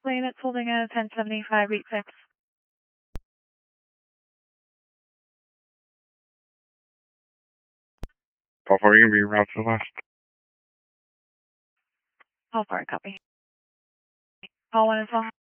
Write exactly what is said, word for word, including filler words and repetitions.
Plane it's holding a ten seventy-five eight six. How far are you going to be route to the west? How far, copy? All one is well.